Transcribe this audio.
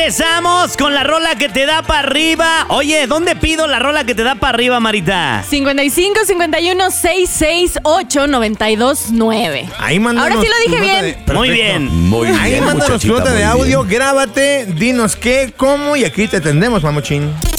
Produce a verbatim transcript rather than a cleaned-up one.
Regresamos con la rola que te da para arriba. Oye, ¿dónde pido la rola que te da para arriba, Marita? cincuenta y cinco, cincuenta y uno, seiscientos sesenta y ocho, noventa y dos, nueve. Ahí mándanos. Ahora sí lo dije bien. De... Muy bien. Muy bien. Ahí mándanos muchachita, nota de muy audio, bien. grábate, dinos qué, cómo y aquí te atendemos, mamuchín.